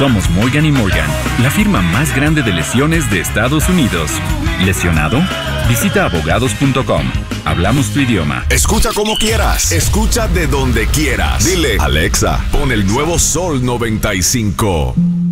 Somos Morgan & Morgan, la firma más grande de lesiones de Estados Unidos. ¿Lesionado? Visita abogados.com. Hablamos tu idioma. Escucha como quieras. Escucha de donde quieras. Dile, Alexa, pon el nuevo Sol 95.